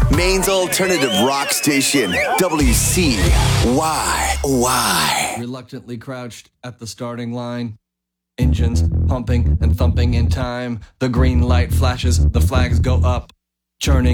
Maine's alternative rock station, WCYY. Reluctantly crouched at the starting line. Engines pumping and thumping in time. The green light flashes, the flags go up. Churning